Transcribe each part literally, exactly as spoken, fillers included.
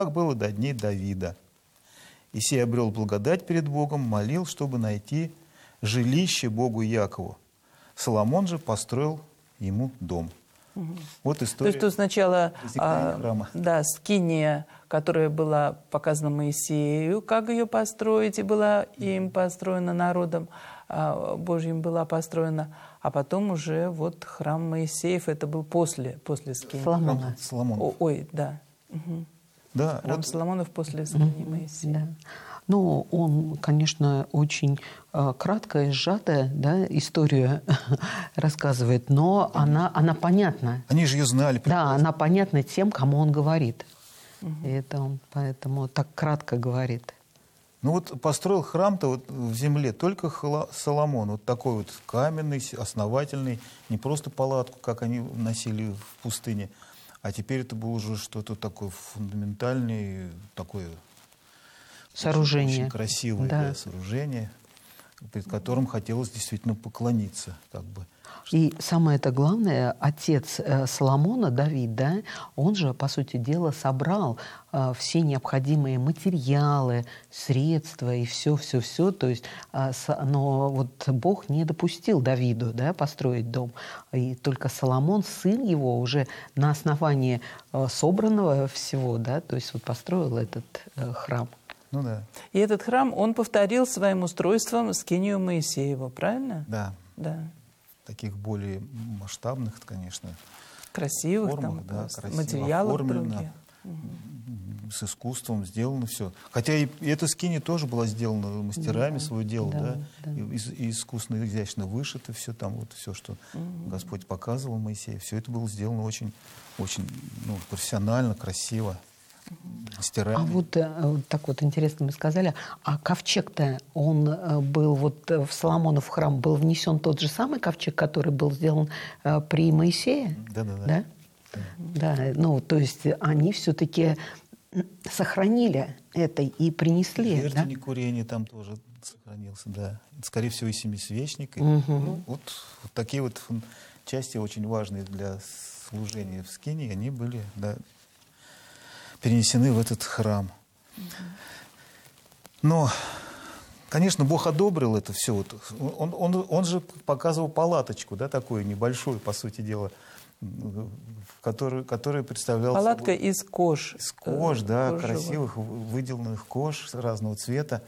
Так было до дней Давида. Исей обрел благодать перед Богом, молил, чтобы найти жилище Богу Якову. Соломон же построил ему дом. Угу. Вот история. То есть тут сначала а, да, скиния, которая была показана Моисею, как ее построить, и была им построена народом а, Божьим, была построена, а потом уже вот храм Моисеев, это был после, после скинии. Соломона. О, ой, да. Угу. Да, храм вот... Соломонов после скинии Моисея. Да. Ну, он, конечно, очень э, краткая, сжатая, да, историю рассказывает, но она, она понятна. Они же ее знали. Прекрасно. Да, она понятна тем, кому он говорит. Угу. И это он поэтому так кратко говорит. Ну вот построил храм-то вот в земле только Соломон. Вот такой вот каменный, основательный, не просто палатку, как они носили в пустыне, а теперь это было уже что-то такое фундаментальное, такое... Сооружение. Очень красивое, да. Да, сооружение, перед которым хотелось действительно поклониться. Как бы. И самое это главное, отец э, Соломона, Давид, да, он же, по сути дела, собрал э, все необходимые материалы, средства и все-все-все. То есть, э, с, но вот Бог не допустил Давиду, да, построить дом. И только Соломон, сын его, уже на основании э, собранного всего, да, то есть вот построил этот э, храм. Ну да. И этот храм он повторил своим устройством скинию Моисеева, правильно? Да. Да. Таких более масштабных, конечно. Красивых, формах, там, да, красиво материалов оформлено, других. С искусством сделано все. Хотя и, и эта скиния тоже была сделана мастерами, да, свое дело, да, да, да. И, и искусно, изящно вышито все там, вот все, что угу. Господь показывал Моисею, все это было сделано очень, очень ну, профессионально, красиво. Мастерами. А вот, вот так вот интересно мы сказали, а ковчег-то, он был вот в Соломонов храм, был внесен тот же самый ковчег, который был сделан при Моисее? Да-да-да. Да? Да, ну, то есть они все-таки сохранили это и принесли. Жертвенник да? курения там тоже сохранился, да. Скорее всего, и семисвечник. И, угу. ну, вот, вот такие вот части очень важные для служения в скинии, они были, да, перенесены в этот храм. Угу. Но, конечно, Бог одобрил это все. Вот. Он, он, он же показывал палаточку, да, такую небольшую, по сути дела, которая, которая представляла палатка собой... из кож. Из кож, да, кожевых. Красивых, выделанных кож разного цвета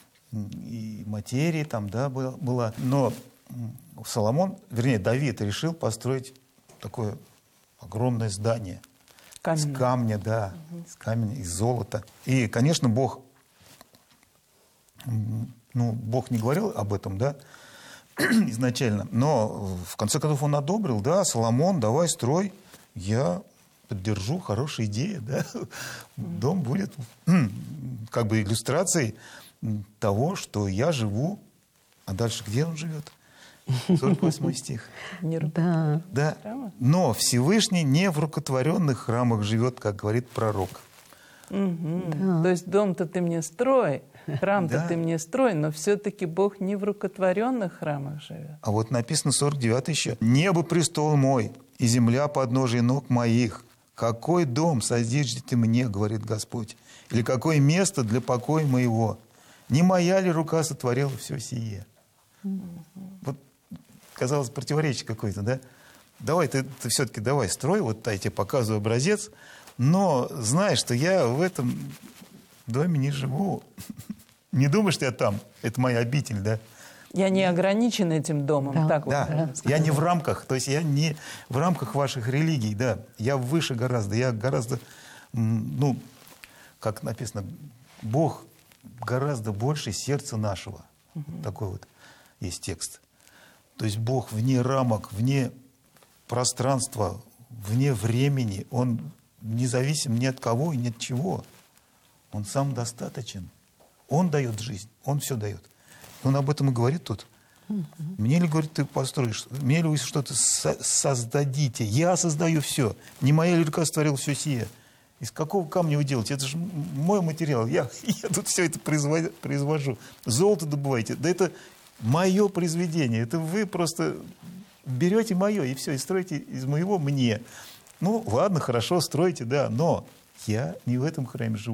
и материи там, да, была. Но Соломон, вернее, Давид решил построить такое огромное здание. Каменное. Из камня, да, угу. из камня, из золота. И, конечно, Бог, ну, Бог не говорил об этом, да, изначально, но в конце концов он одобрил, да, Соломон, давай строй, я поддержу, хорошая идея, да, дом будет как бы иллюстрацией того, что я живу, а дальше где он живет? сорок восьмой стих. Да. Да. Но Всевышний не в рукотворенных храмах живет, как говорит пророк. Угу. Да. То есть дом-то ты мне строй, храм-то да. ты мне строй, но все-таки Бог не в рукотворенных храмах живет. А вот написано сорок девятый еще. «Небо престол мой, и земля подножие ног моих. Какой дом создишь ты мне, говорит Господь, или какое место для покоя моего? Не моя ли рука сотворила все сие?» Угу. Вот, казалось, противоречие какое-то, да? Давай, ты, ты все-таки давай строй, вот я тебе показываю образец, но знай, что я в этом доме не живу. Не думай, что я там. Это моя обитель, да? Я не ограничен этим домом. Да, так да. Вот, Я не в рамках, то есть я не в рамках ваших религий, да. Я выше гораздо, я гораздо, ну, как написано, Бог гораздо больше сердца нашего. Угу. Такой вот есть текст. То есть Бог вне рамок, вне пространства, вне времени. Он независим ни от кого и ни от чего. Он сам достаточен. Он дает жизнь, он все дает. Он об этом и говорит тут. Mm-hmm. Мне ли, говорит, ты построишь, мне ли вы что-то со- создадите? Я создаю все. Не моя ли рука сотворила все сие? Из какого камня вы делаете? Это же мой материал. Я, я тут все это произвожу, произвожу. Золото добываете. Да это мое произведение. Это вы просто берете мое и все, и строите из моего мне. Ну, ладно, хорошо, стройте, да, но я не в этом храме живу.